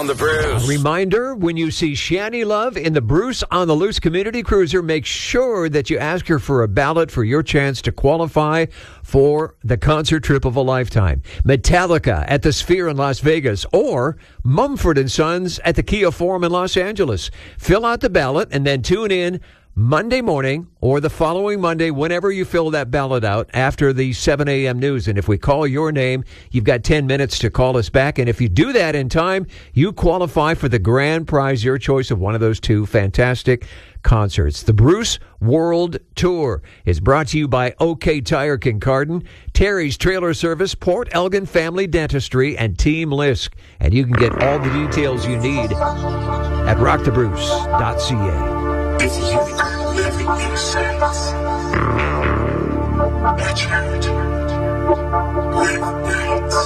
on the Bruce. Reminder, when you see Shani Love in the Bruce on the Loose Community Cruiser, make sure that you ask her for a ballot for your chance to qualify for the concert trip of a lifetime. Metallica at the Sphere in Las Vegas, or Mumford & Sons at the Kia Forum in Los Angeles. Fill out the ballot and then tune in Monday morning or the following Monday, whenever you fill that ballot out after the 7 a.m. news. And if we call your name, you've got 10 minutes to call us back. And if you do that in time, you qualify for the grand prize, your choice of one of those two fantastic concerts. The Bruce World Tour is brought to you by OK Tire Kincardine, Terry's Trailer Service, Port Elgin Family Dentistry, and Team Lisk. And you can get all the details you need at rockthebruce.ca. If you are living in silence, at church, live